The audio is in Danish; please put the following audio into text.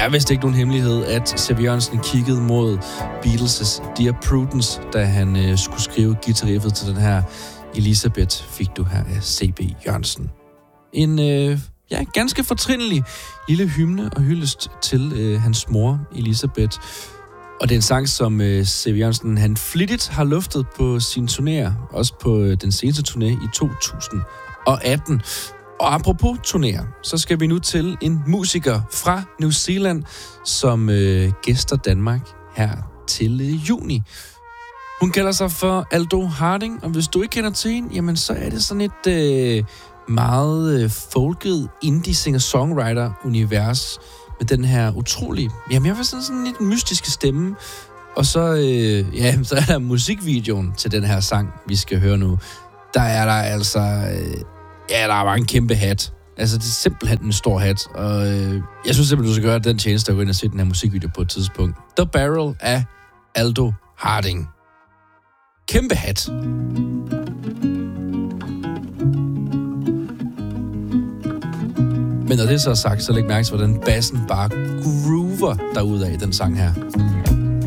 er vist ikke nogen hemmelighed, at C.V. Jørgensen kiggede mod Beatles' Dear Prudence, da han skulle skrive guitarriffet til den her Elizabeth, fik du her af C.V. Jørgensen. En ganske fortrinlig lille hymne og hyldest til hans mor, Elizabeth. Og det er en sang, som C.V. Jørgensen han flittigt har luftet på sine turnéer, også på den seneste turné i 2018. Og apropos turnéer, så skal vi nu til en musiker fra New Zealand, som gæster Danmark her til juni. Hun kalder sig for Aldo Harding, og hvis du ikke kender til hende, jamen så er det sådan et meget folket indie singer-songwriter-univers med den her utrolige, jamen jeg var sådan lidt mystiske stemme. Og så, så er der musikvideoen til den her sang, vi skal høre nu. Der er der altså, der er bare en kæmpe hat. Altså, det er simpelthen en stor hat. Og jeg synes simpelthen, du skal gøre den tjeneste at gå ind og se den her musikvideo på et tidspunkt. The Barrel af Aldo Harding. Kæmpe hat. Men når det så er sagt, så læg mærke til, hvordan bassen bare groover derudad i den sang her.